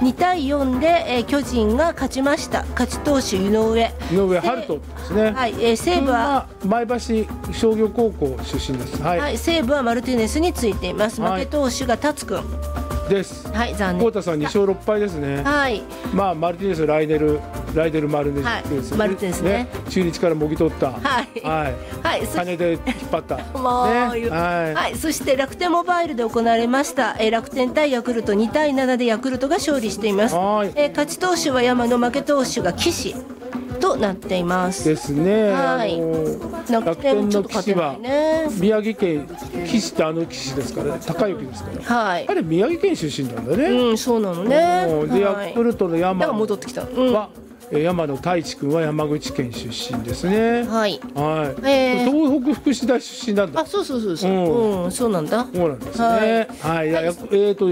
2対4で、巨人が勝ちました。勝ち投手井上春人ですね。 はい、西武は前橋商業高校出身です。はい、 はい、西武はマルティネスについています。負け投手が達君です。 はい、残念。 浩太さん2勝6敗ですね。 はい。 まあマルティネスライデルマルティネスね。中日からもぎ取った。 はいはいはい。金で引っ張った。 もうはい。そして楽天モバイルで行われました。楽天対ヤクルト2対7でヤクルトが勝利しています。勝ち投手は山野、負け投手が岸となっていますですね。 はい。 楽天の岸は宮城県岸って岸ですから、高之ですから。 はい。 あれ宮城県出身なんだね。 うん、そうなのね。 でヤクルトの山が戻ってきた。 山野太一君は山口県出身ですね。 はいはい。東北福祉大出身なんだ。 あ、そう。そうなんだ。 そうなんですね。はい。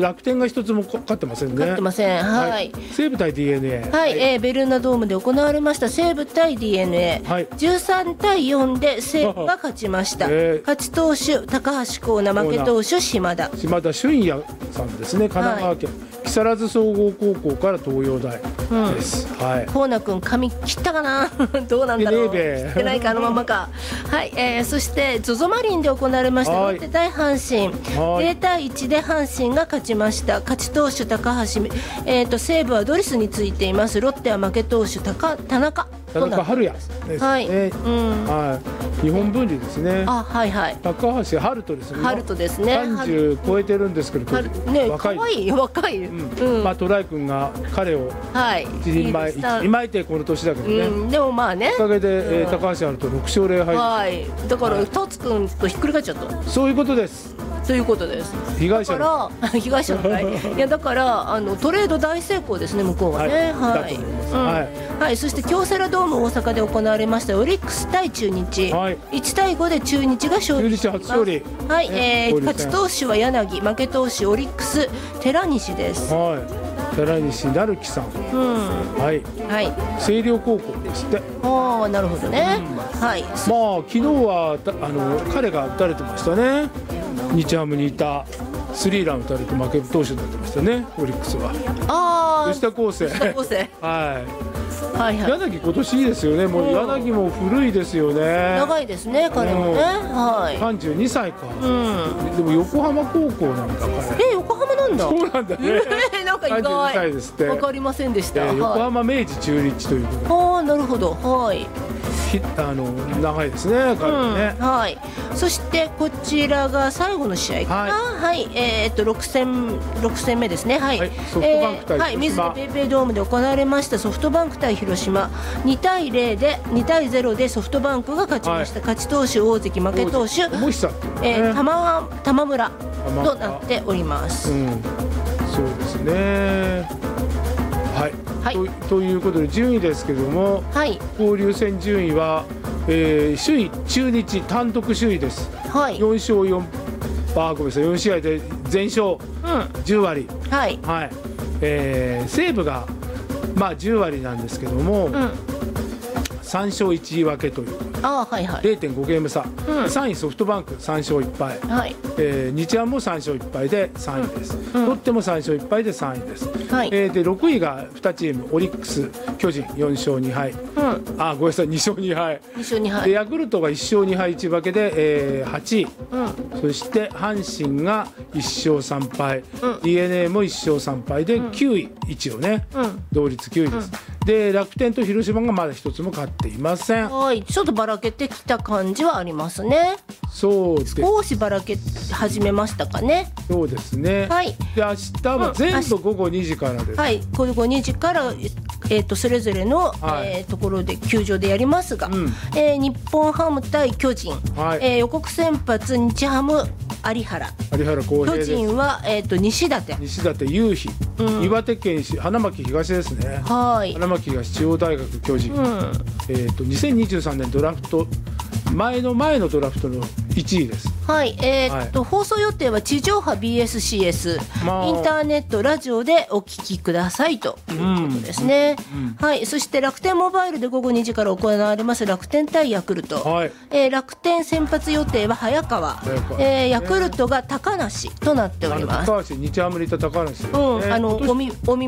楽天が一つも勝ってませんね。 勝ってません。はい。 西武対 DNA。 はい。ベルーナドームで行われました西武対 DNA。13対4で西武が勝ちました。勝ち投手高橋光成、負け投手島田俊也さんですね。神奈川県木更津総合高校から東洋大です。はい。光成君髪切ったかなどうなんだろう。してないか、あのままか。はい。そして ZOZO マリンで行われましたロッテ対阪神0対1で阪神が勝ちました。勝ち投手高橋、西武はドリスについています。ロッテは負け投手田中春也ですね。 はい。 はい。日本分離ですね。 あ、はいはい。 高橋春人ですね。 春人ですね。 30超えてるんですけど、 若い。 まあトライ君が彼を一人前今いてこの年だけどね。 でもまあね。 おかげで高橋春人6勝0敗。 はい。だからトツ君とひっくり返っちゃった。 そういうことです。 ということです。 被害者のいやだからトレード大成功ですね、向こうはね。はい。そして京セラドーム大阪で行われましたオリックス対中日1対5で中日が勝利しています。はい。勝ち投手は柳、負け投手オリックス寺西です。 寺西成樹さん。はい。星稜高校ですって。 ああ、なるほどね。はい。 まあ昨日は彼が打たれてましたね。日ハムにいたスリーラン打たれて負け投手になってましたね、オリックスは。吉田康生。はい。柳今年いいですよね。もう柳も古いですよね。 長いですね、彼もね。はい。 32歳か。でも横浜高校なんだ彼。 横浜なんだ。 そうなんだね。 なんか意外。 32歳ですって。 わかりませんでした。 横浜明治中日ということで。 ああ、なるほど。はい。 長いですね、彼ね。 はい。そしてこちらが最後の試合かな。はい。6戦目ですね。はい。 ソフトバンク対広島。はい。 水野ペイペイドームで行われましたソフトバンク対広島2対0でソフトバンクが勝ちました。勝ち投手大関、負け投手玉村となっております。 そうですね。はい。ということで順位ですけども、交流戦順位は首位中日単独首位です。4勝4ごめんなさい、4試合で全勝10割。西武がまあ10割なんですけども、3勝1分けという 0.5 ゲーム差。3位ソフトバンク3勝1敗、日ハムも3勝1敗で3位です。ロッテも3勝1敗で3位です。で6位が2チーム、オリックス巨人4勝2敗、ごめんなさい、2勝2敗でヤクルトが1勝2敗1分けで8位、そして阪神が1勝3敗、DNA も1勝3敗で9位、一応ね、同率9位です。で楽天と広島がまだ一つも勝っていません。 ちょっとばらけてきた感じはありますね。 そうです。 少しばらけ始めましたかね。 そうですね。で明日は全部午後2時からです。 午後2時からそれぞれのところで球場でやりますが、日本ハム対巨人、予告先発日ハム有原浩平です。巨人は西舘夕日、岩手県花巻東ですね。花巻東中央大学巨人、2023年ドラフト前のドラフトの1位です。放送予定は地上波 BSCS、インターネットラジオでお聞きくださいということですね。そして楽天モバイルで午後2時から行われます楽天対ヤクルト、楽天先発予定は早川、ヤクルトが高梨となっております。 高梨、日ハムにいた高梨ですね。 お見